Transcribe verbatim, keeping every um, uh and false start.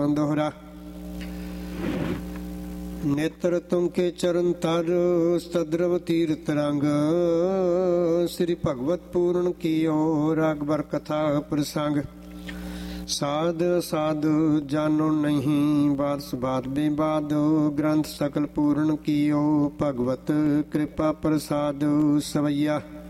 दोहरा। नेत्र तुम के चरण तर सद्रव तीर्थ रंग, श्री भगवत पूर्ण कियो रागबर कथा प्रसंग। साध साध जानो नहीं बात सुबात बेबाद, ग्रंथ सकल पूर्ण कियो भगवत कृपा प्रसाद सवैया।